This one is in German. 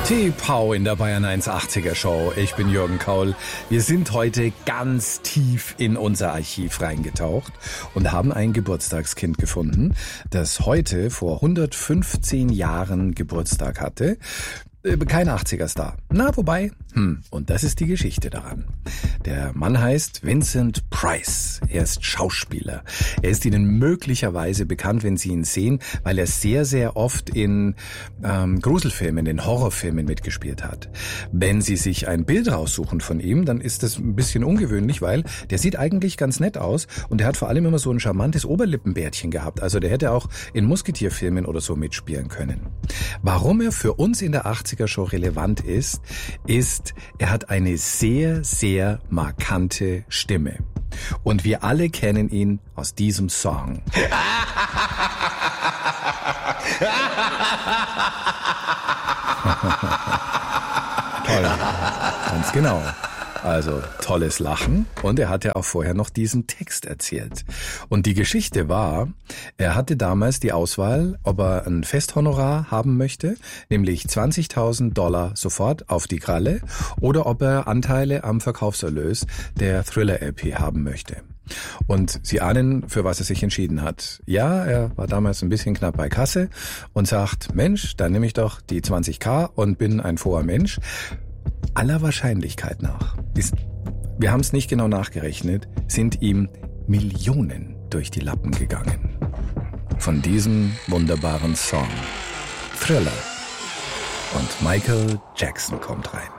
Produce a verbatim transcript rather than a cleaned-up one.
T-Pow in der Bayern eins achtziger Show. Ich bin Jürgen Kaul. Wir sind heute ganz tief in unser Archiv reingetaucht und haben ein Geburtstagskind gefunden, das heute vor hundertfünfzehn Jahren Geburtstag hatte. Kein achtziger-Star. Na, wobei, hm, und das ist die Geschichte daran. Der Mann heißt Vincent Price. Er ist Schauspieler. Er ist Ihnen möglicherweise bekannt, wenn Sie ihn sehen, weil er sehr, sehr oft in ähm, Gruselfilmen, in Horrorfilmen mitgespielt hat. Wenn Sie sich ein Bild raussuchen von ihm, dann ist das ein bisschen ungewöhnlich, weil der sieht eigentlich ganz nett aus und er hat vor allem immer so ein charmantes Oberlippenbärtchen gehabt. Also der hätte auch in Musketierfilmen oder so mitspielen können. Warum er für uns in der achtziger Show relevant ist, ist, er hat eine sehr, sehr markante Stimme. Und wir alle kennen ihn aus diesem Song. Toll, ganz genau. Also tolles Lachen und er hatte auch vorher noch diesen Text erzählt. Und die Geschichte war, er hatte damals die Auswahl, ob er ein Festhonorar haben möchte, nämlich zwanzigtausend Dollar sofort auf die Kralle, oder ob er Anteile am Verkaufserlös der Thriller-L P haben möchte. Und Sie ahnen, für was er sich entschieden hat. Ja, er war damals ein bisschen knapp bei Kasse und sagt, Mensch, dann nehme ich doch die zwanzig K und bin ein froher Mensch. Aller Wahrscheinlichkeit nach ist, wir haben es nicht genau nachgerechnet, sind ihm Millionen durch die Lappen gegangen. Von diesem wunderbaren Song. Thriller. Und Michael Jackson kommt rein.